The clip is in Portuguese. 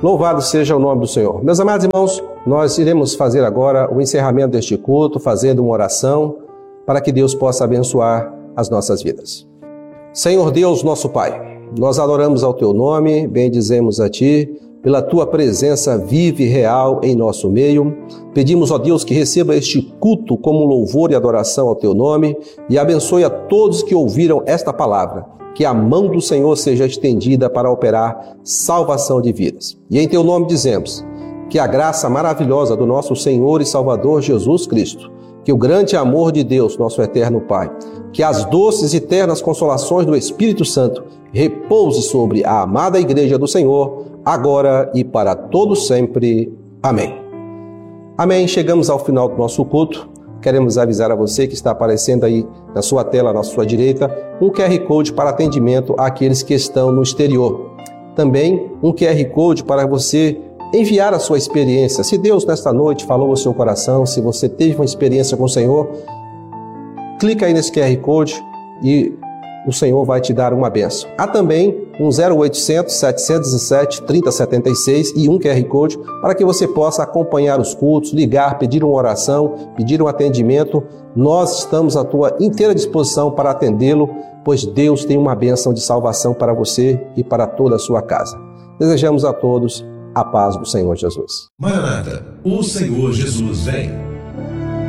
Louvado seja o nome do Senhor. Meus amados irmãos, nós iremos fazer agora o encerramento deste culto, fazendo uma oração para que Deus possa abençoar as nossas vidas. Senhor Deus, nosso Pai, nós adoramos ao Teu nome, bendizemos a Ti, pela Tua presença viva e real em nosso meio. Pedimos, ó Deus, que receba este culto como louvor e adoração ao Teu nome e abençoe a todos que ouviram esta palavra. Que a mão do Senhor seja estendida para operar salvação de vidas. E em Teu nome dizemos que a graça maravilhosa do nosso Senhor e Salvador Jesus Cristo, que o grande amor de Deus, nosso eterno Pai, que as doces e ternas consolações do Espírito Santo repouse sobre a amada Igreja do Senhor, agora e para todo sempre. Amém. Amém. Chegamos ao final do nosso culto. Queremos avisar a você que está aparecendo aí na sua tela, na sua direita, um QR Code para atendimento àqueles que estão no exterior. Também um QR Code para você enviar a sua experiência. Se Deus nesta noite falou ao seu coração, se você teve uma experiência com o Senhor, clica aí nesse QR Code e o Senhor vai te dar uma bênção. Há também um 0800 707 3076 e um QR Code para que você possa acompanhar os cultos, ligar, pedir uma oração, pedir um atendimento. Nós estamos à tua inteira disposição para atendê-lo, pois Deus tem uma bênção de salvação para você e para toda a sua casa. Desejamos a todos a paz do Senhor Jesus. Maranata, o Senhor Jesus vem.